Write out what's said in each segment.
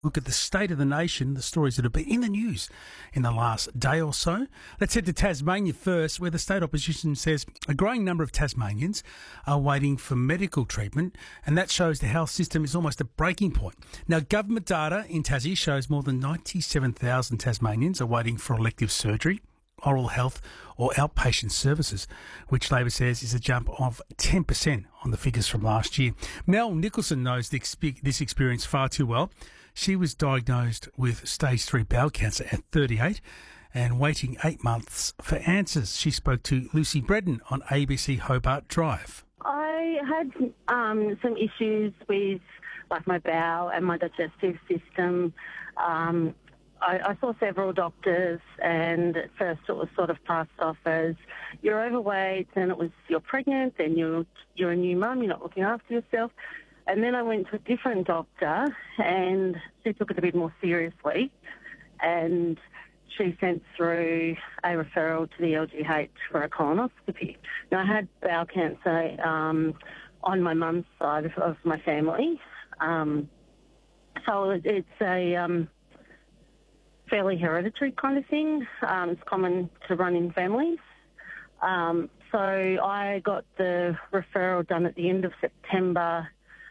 Look at the state of the nation, the stories that have been in the news in the last day or so. Let's head to Tasmania first, where the state opposition says a growing number of Tasmanians are waiting for medical treatment, and that shows the health system is almost at breaking point. Now, government data in Tassie shows more than 97,000 Tasmanians are waiting for elective surgery, oral health or outpatient services, which Labor says is a jump of 10% on the figures from last year. Mel Nicholson knows this experience far too well. She was diagnosed with stage 3 bowel cancer at 38 and waiting 8 months for answers. She spoke to Lucy Bredden on ABC Hobart Drive. I had some issues with my bowel and my digestive system. I saw several doctors, and at first it was sort of passed off as you're overweight, then it was you're pregnant, then you're a new mum, you're not looking after yourself. And then I went to a different doctor, and she took it a bit more seriously, and she sent through a referral to the LGH for a colonoscopy. Now, I had bowel cancer on my mum's side of my family, so it's a fairly hereditary kind of thing. It's common to run in families. So I got the referral done at the end of September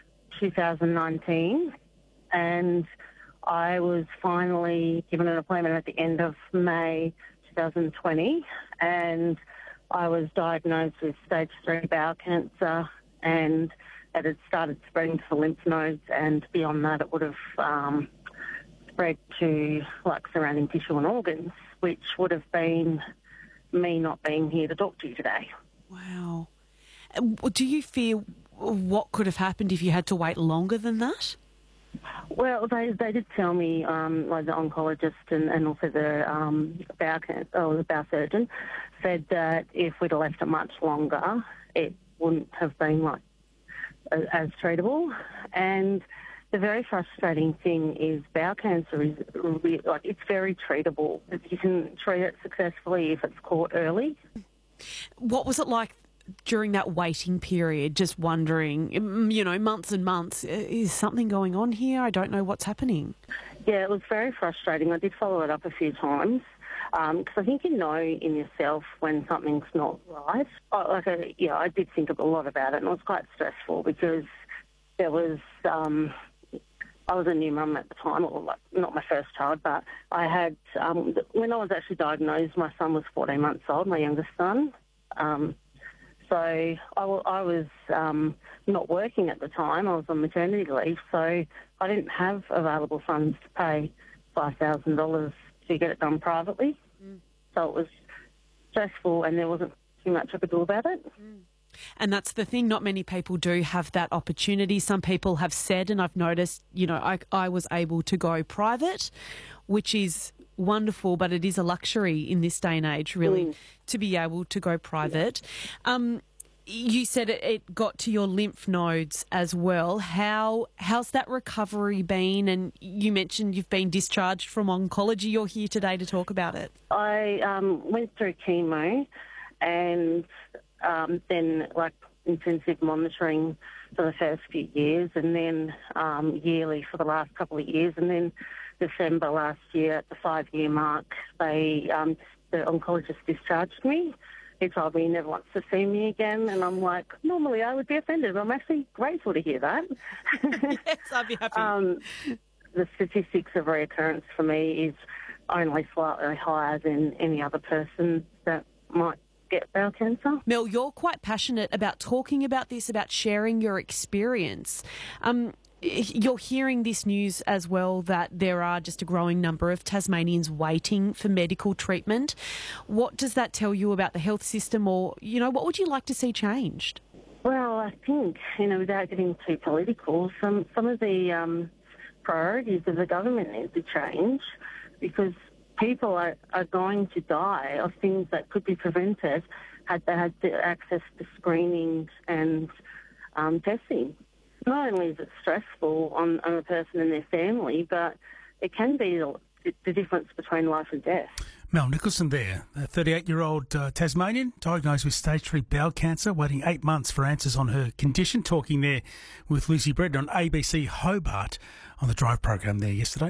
2019, and I was finally given an appointment at the end of May 2020, and I was diagnosed with stage 3 bowel cancer, and it had started spreading to the lymph nodes, and beyond that it would have spread to surrounding tissue and organs, which would have been me not being here to talk to you today. Wow. Do you fear what could have happened if you had to wait longer than that? Well, they did tell me, the oncologist and also the bowel surgeon said that if we'd have left it much longer, it wouldn't have been as treatable. And the very frustrating thing is bowel cancer is it's very treatable. You can treat it successfully if it's caught early. What was it like during that waiting period? Just wondering, months and months, is something going on here? I don't know what's happening. Yeah, it was very frustrating. I did follow it up a few times because I think you know in yourself when something's not right. I did think a lot about it, and it was quite stressful because there was I was a new mum at the time, or not my first child, but I had, when I was actually diagnosed, my son was 14 months old, my youngest son. So I was not working at the time. I was on maternity leave, so I didn't have available funds to pay $5,000 to get it done privately. So it was stressful, and there wasn't too much I could do about it. And that's the thing, not many people do have that opportunity. Some people have said, and I've noticed, I was able to go private, which is wonderful, but it is a luxury in this day and age, really, to be able to go private. You said it got to your lymph nodes as well. How's that recovery been? And you mentioned you've been discharged from oncology. You're here today to talk about it. I went through chemo and then intensive monitoring for the first few years, and then yearly for the last couple of years, and then December last year at the 5-year mark, the oncologist discharged me. He told me he never wants to see me again, and I'm like, normally I would be offended, but I'm actually grateful to hear that. Yes, I'd be happy. The statistics of reoccurrence for me is only slightly higher than any other person that might get bowel cancer. Mel, you're quite passionate about talking about this, about sharing your experience. You're hearing this news as well, that there are just a growing number of Tasmanians waiting for medical treatment. What does that tell you about the health system, or, what would you like to see changed? Well, I think, without getting too political, some of the priorities of the government need to change, because people are going to die of things that could be prevented had they had the access to screening and testing. Not only is it stressful on a person and their family, but it can be the difference between life and death. Mel Nicholson there, a 38-year-old Tasmanian diagnosed with stage 3 bowel cancer, waiting 8 months for answers on her condition. Talking there with Lucy Bredden on ABC Hobart on the Drive program there yesterday.